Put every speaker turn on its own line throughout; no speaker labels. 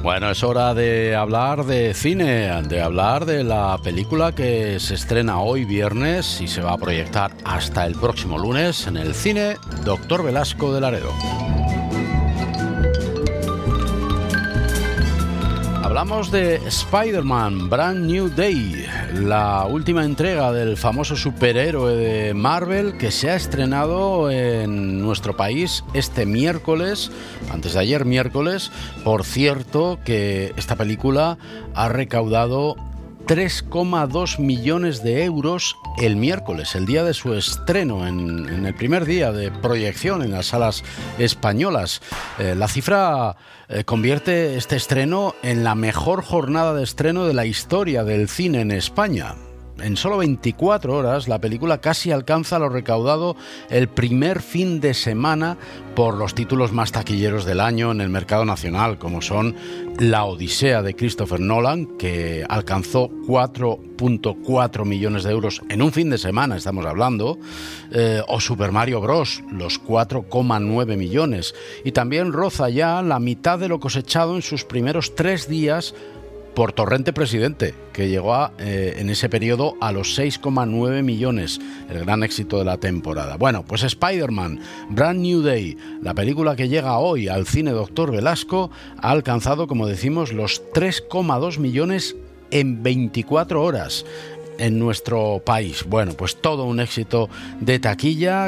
Bueno, es hora de hablar de cine, de hablar de la película que se estrena hoy viernes y se va a proyectar hasta el próximo lunes en el cine Doctor Velasco de Laredo. Hablamos de Spider-Man Brand New Day, la última entrega del famoso superhéroe de Marvel que se ha estrenado en nuestro país este miércoles, antes de ayer miércoles. Por cierto, que esta película ha recaudado 3,2 millones de euros el miércoles, el día de su estreno, en el primer día de proyección en las salas españolas. La cifra convierte este estreno en la mejor jornada de estreno de la historia del cine en España. En solo 24 horas, la película casi alcanza lo recaudado el primer fin de semana por los títulos más taquilleros del año en el mercado nacional, como son La Odisea de Christopher Nolan, que alcanzó 4,4 millones de euros en un fin de semana, estamos hablando, o Super Mario Bros., los 4,9 millones. Y también roza ya la mitad de lo cosechado en sus primeros 3 días por Torrente Presidente, que llegó en ese periodo a los 6,9 millones, el gran éxito de la temporada. Bueno, pues Spider-Man Brand New Day, la película que llega hoy al cine Doctor Velasco, ha alcanzado, como decimos, los 3,2 millones en 24 horas en nuestro país. Bueno, pues todo un éxito de taquilla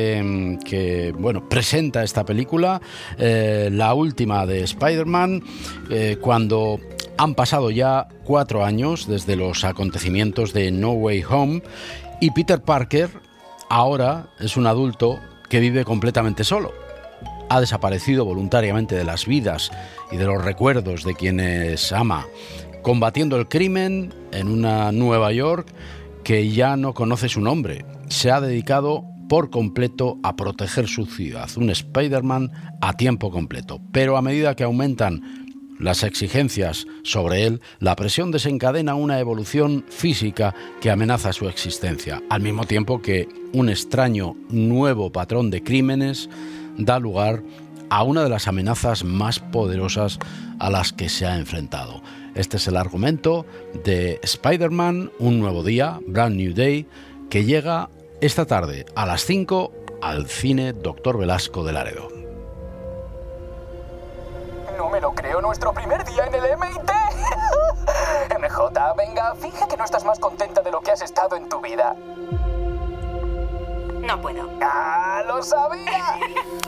que presenta esta película, la última de Spider-Man, cuando han pasado ya 4 años desde los acontecimientos de No Way Home y Peter Parker ahora es un adulto que vive completamente solo. Ha desaparecido voluntariamente de las vidas y de los recuerdos de quienes ama, combatiendo el crimen en una Nueva York que ya no conoce su nombre. Se ha dedicado por completo a proteger su ciudad, un Spider-Man a tiempo completo. Pero a medida que aumentan las exigencias sobre él, la presión desencadena una evolución física que amenaza su existencia, al mismo tiempo que un extraño nuevo patrón de crímenes da lugar a una de las amenazas más poderosas a las que se ha enfrentado. Este es el argumento de Spider-Man, un nuevo día, Brand New Day, que llega esta tarde a las 5 al cine Doctor Velasco de Laredo.
No me lo creo, nuestro primer día en el MIT. MJ, venga, finge que no estás más contenta de lo que has estado en tu vida.
No puedo.
¡Ah, lo sabía!